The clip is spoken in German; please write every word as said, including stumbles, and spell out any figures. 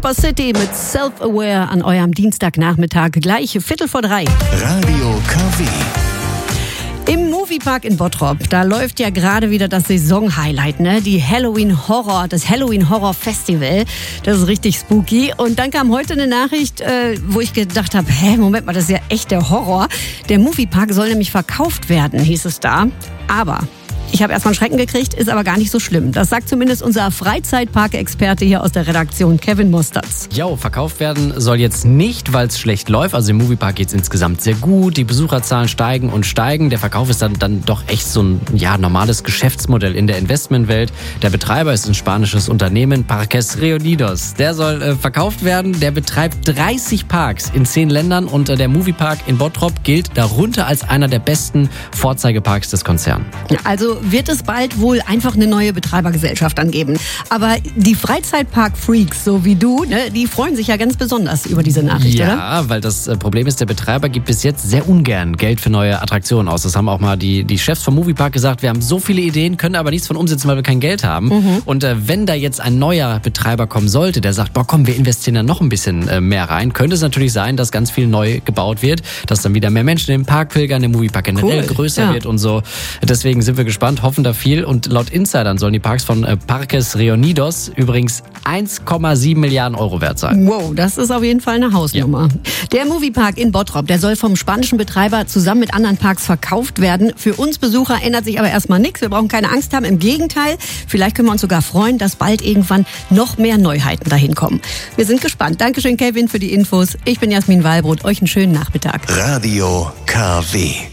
Super City mit Self-Aware an eurem Dienstagnachmittag, gleich Viertel vor drei. Radio K W. Im Moviepark in Bottrop, da läuft ja gerade wieder das Saison-Highlight, ne? Die Halloween-Horror, das Halloween-Horror-Festival. Das ist richtig spooky. Und dann kam heute eine Nachricht, äh, wo ich gedacht habe, hä, Moment mal, das ist ja echt der Horror. Der Moviepark soll nämlich verkauft werden, hieß es da. Aber ich habe erstmal einen Schrecken gekriegt, ist aber gar nicht so schlimm. Das sagt zumindest unser Freizeitpark-Experte hier aus der Redaktion, Kevin Mosterz. Jo, verkauft werden soll jetzt nicht, weil es schlecht läuft. Also im Moviepark geht es insgesamt sehr gut. Die Besucherzahlen steigen und steigen. Der Verkauf ist dann, dann doch echt so ein ja, normales Geschäftsmodell in der Investmentwelt. Der Betreiber ist ein spanisches Unternehmen, Parques Reunidos. Der soll äh, verkauft werden. Der betreibt dreißig Parks in zehn Ländern und äh, der Moviepark in Bottrop gilt darunter als einer der besten Vorzeigeparks des Konzerns. Also wird es bald wohl einfach eine neue Betreibergesellschaft angeben. Aber die Freizeitpark-Freaks, so wie du, ne, die freuen sich ja ganz besonders über diese Nachricht, ja, oder? Ja, weil das Problem ist, der Betreiber gibt bis jetzt sehr ungern Geld für neue Attraktionen aus. Das haben auch mal die, die Chefs vom Moviepark gesagt. Wir haben so viele Ideen, können aber nichts von umsetzen, weil wir kein Geld haben. Mhm. Und äh, wenn da jetzt ein neuer Betreiber kommen sollte, der sagt, boah komm, wir investieren da noch ein bisschen äh, mehr rein, könnte es natürlich sein, dass ganz viel neu gebaut wird, dass dann wieder mehr Menschen im Park pilgern, der Moviepark generell cool. größer ja. wird und so. Deswegen sind wir gespannt, hoffen da viel. Und laut Insidern sollen die Parks von äh, Parques Reunidos übrigens eins Komma sieben Milliarden Euro wert sein. Wow, das ist auf jeden Fall eine Hausnummer. Ja. Der Moviepark in Bottrop, der soll vom spanischen Betreiber zusammen mit anderen Parks verkauft werden. Für uns Besucher ändert sich aber erstmal nichts. Wir brauchen keine Angst haben. Im Gegenteil, vielleicht können wir uns sogar freuen, dass bald irgendwann noch mehr Neuheiten dahin kommen. Wir sind gespannt. Dankeschön, Kevin, für die Infos. Ich bin Jasmin Wallbrot. Euch einen schönen Nachmittag. Radio K W.